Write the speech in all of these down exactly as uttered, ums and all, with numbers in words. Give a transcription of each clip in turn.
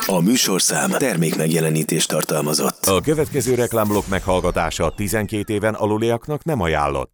A műsorszám termék megjelenítést tartalmazott. A következő reklámblokk meghallgatása tizenkét éven aluliaknak nem ajánlott.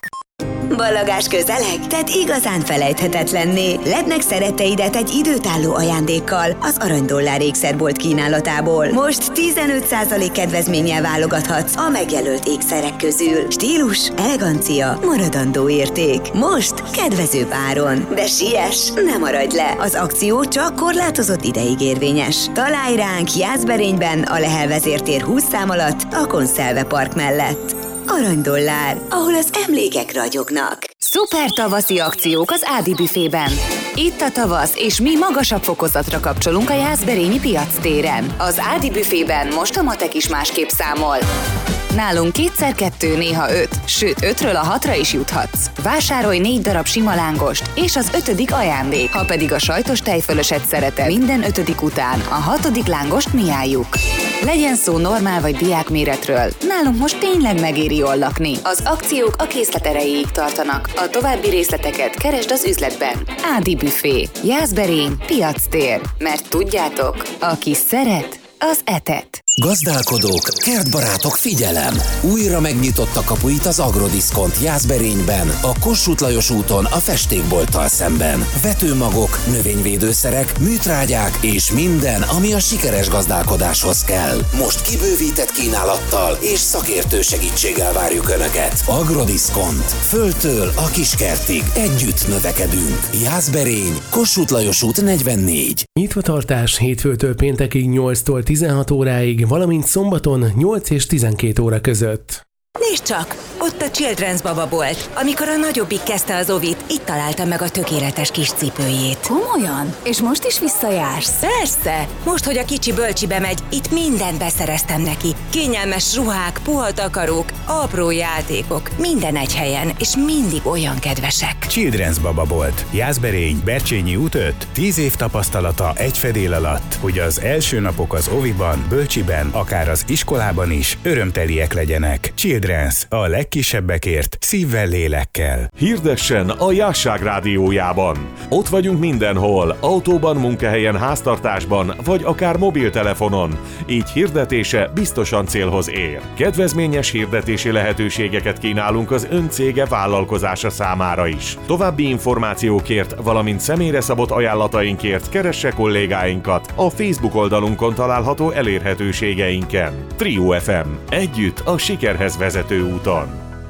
Ballagás közeleg? Tedd igazán felejthetetlenné. Ledd meg szeretteidet egy időtálló ajándékkal az Aranydollár ékszerbolt kínálatából. Most tizenöt százalék kedvezménnyel válogathatsz a megjelölt ékszerek közül. Stílus, elegancia, maradandó érték. Most kedvezőbb áron. De siess, ne maradj le! Az akció csak korlátozott ideig érvényes. Találj ránk Jászberényben, a Lehel vezértér húsz szám alatt, a Konzelve Park mellett. Aranydollár, ahol az emlékek ragyognak. Szuper tavaszi akciók az Ádi büfében. Itt a tavasz, és mi magasabb fokozatra kapcsolunk a Jászberényi piac téren. Az Ádi büfében most a matek is másképp számol. Nálunk kétszer kettő, néha öt, sőt ötről a hatra is juthatsz. Vásárolj négy darab sima lángost, és az ötödik ajándék. Ha pedig a sajtos tejfölöset szereted, minden ötödik után a hatodik lángost mi álljuk. Legyen szó normál vagy diákméretről, nálunk most tényleg megéri jól lakni. Az akciók a készlet erejéig tartanak. A további részleteket keresd az üzletben. Ádi büfé, Jászberény, piactér. Mert tudjátok, aki szeret, az etet. Gazdálkodók, kertbarátok, figyelem! Újra megnyitotta kapuit az Agrodiszkont Jászberényben, a Kossuth Lajos úton a festékbolttal szemben. Vetőmagok, növényvédőszerek, műtrágyák és minden, ami a sikeres gazdálkodáshoz kell. Most kibővített kínálattal és szakértő segítséggel várjuk Önöket. Agrodiszkont. Földtől a kiskertig együtt növekedünk. Jászberény, Kossuth Lajos út negyvennégy. Nyitvatartás hétfőtől péntekig nyolctól tizenhat óráig, valamint szombaton nyolc és tizenkét óra között. Nézd csak! Ott a Children's bababolt. Amikor a nagyobbik kezdte az ovit, itt találta meg a tökéletes kis cipőjét. Komolyan? És most is visszajársz? Persze! Most, hogy a kicsi bölcsibe megy, itt mindent beszereztem neki. Kényelmes ruhák, puha takarók, apró játékok. Minden egy helyen, és mindig olyan kedvesek. Children's bababolt. Jászberény, Bercsényi út öt. Tíz év tapasztalata egy fedél alatt, hogy az első napok az oviban, bölcsiben, akár az iskolában is örömteliek legyenek. Children's, a legkisebbekért, szívvel, lélekkel. Hirdessen a Jásság rádiójában. Ott vagyunk mindenhol, autóban, munkahelyen, háztartásban, vagy akár mobiltelefonon. Így hirdetése biztosan célhoz ér. Kedvezményes hirdetési lehetőségeket kínálunk az ön cége vállalkozása számára is. További információkért, valamint személyre szabott ajánlatainkért keresse kollégáinkat a Facebook oldalunkon található elérhetőségeinken. Trio ef em. Együtt a sikerhez vezető úton.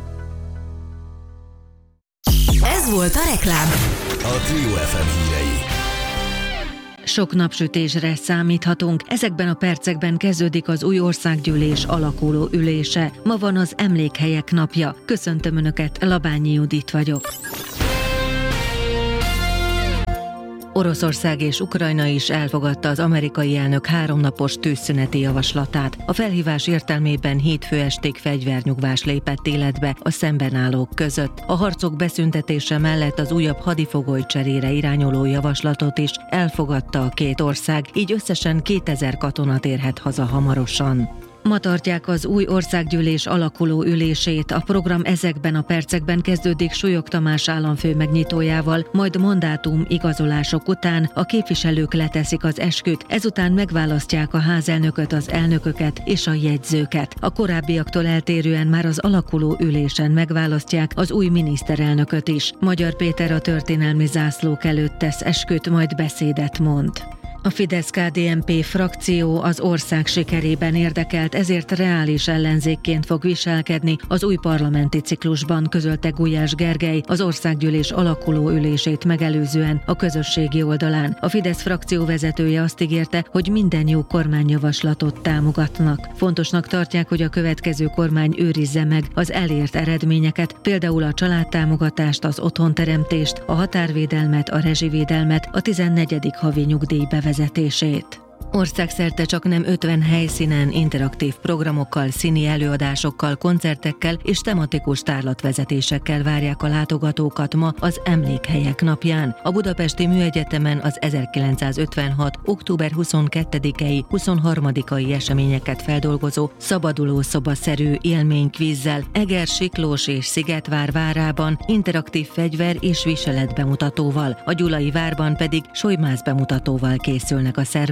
Ez volt a reklám. A Trio ef em hírei. Sok napsütésre számíthatunk. Ezekben a percekben kezdődik az új országgyűlés alakuló ülése. Ma van az Emlékhelyek napja. Köszöntöm Önöket, Labányi Judit vagyok. Oroszország és Ukrajna is elfogadta az amerikai elnök háromnapos tűzszüneti javaslatát. A felhívás értelmében hétfő estig fegyvernyugvás lépett életbe a szemben állók között. A harcok beszüntetése mellett az újabb hadifogoly cserére irányuló javaslatot is elfogadta a két ország, így összesen kétezer katona térhet haza hamarosan. Ma tartják az új országgyűlés alakuló ülését. A program ezekben a percekben kezdődik Súlyog Tamás államfő megnyitójával, majd mandátum igazolások után a képviselők leteszik az esküt, ezután megválasztják a házelnököt, az elnököket és a jegyzőket. A korábbiaktól eltérően már az alakuló ülésen megválasztják az új miniszterelnököt is. Magyar Péter a történelmi zászlók előtt tesz esküt, majd beszédet mond. A Fidesz-ká dé en pé frakció az ország sikerében érdekelt, ezért reális ellenzékként fog viselkedni az új parlamenti ciklusban, közölte Gulyás Gergely az országgyűlés alakuló ülését megelőzően a közösségi oldalán. A Fidesz frakció vezetője azt ígérte, hogy minden jó kormányjavaslatot támogatnak. Fontosnak tartják, hogy a következő kormány őrizze meg az elért eredményeket, például a családtámogatást, az otthonteremtést, a határvédelmet, a rezsivédelmet, a tizennegyedik havi nyugdíj bevezetését. vezetését. Országszerte csak nem ötven helyszínen interaktív programokkal, színi előadásokkal, koncertekkel és tematikus tárlatvezetésekkel várják a látogatókat ma az Emlékhelyek napján. A Budapesti Műegyetemen az ezerkilencszázötvenhat. október huszonkettedikei huszonharmadikai eseményeket feldolgozó szabadulószobaszerű élménykvízzel Eger, Siklós és Szigetvár várában interaktív fegyver és viselet bemutatóval, a Gyulai várban pedig solymász bemutatóval készülnek a szervezők.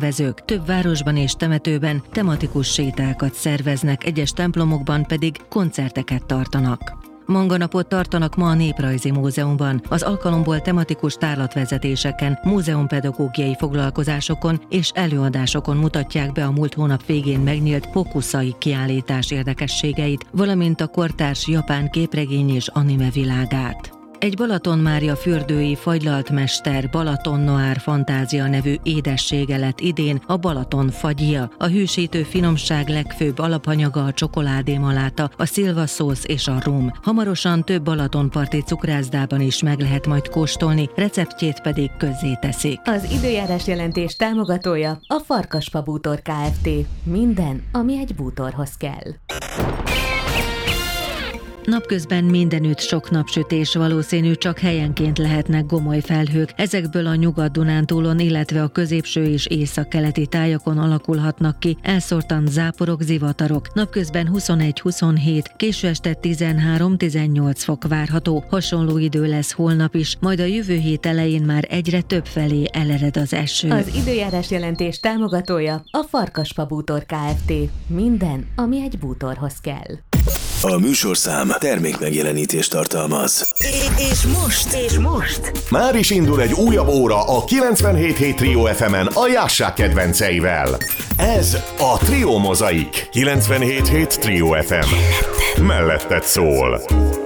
Több városban és temetőben tematikus sétákat szerveznek, egyes templomokban pedig koncerteket tartanak. Manganapot tartanak ma a Néprajzi Múzeumban, az alkalomból tematikus tárlatvezetéseken, múzeumpedagógiai foglalkozásokon és előadásokon mutatják be a múlt hónap végén megnyílt Hokusai kiállítás érdekességeit, valamint a kortárs japán képregény és anime világát. Egy Balaton Mária fürdői fagylalt mester Balaton Noir Fantázia nevű édessége lett idén a Balaton fagyja. A hűsítő finomság legfőbb alapanyaga a csokoládémaláta, a szilvaszósz és a rum. Hamarosan több balatonparti cukrászdában is meg lehet majd kóstolni, receptjét pedig közzéteszik. Az időjárás jelentés támogatója a Farkasfa Bútor Kft. Minden, ami egy bútorhoz kell. Napközben mindenütt sok napsütés valószínű, csak helyenként lehetnek gomoly felhők. Ezekből a Nyugat-Dunántúlon, illetve a középső és északkeleti tájakon alakulhatnak ki elszórtan záporok, zivatarok. Napközben huszonegy-huszonhét, késő este tizenhárom-tizennyolc fok várható. Hasonló idő lesz holnap is, majd a jövő hét elején már egyre több felé elered az eső. Az időjárás jelentés támogatója a Farkasfa Bútor Kft. Minden, ami egy bútorhoz kell. A műsorszám termékmegjelenítést tartalmaz. És most, és most Már is indul egy újabb óra a kilencvenhét hét Trio ef emen a Jásszák kedvenceivel. Ez a Trio Mozaik. kilencvenhét hét Trio ef em. Melletted szól.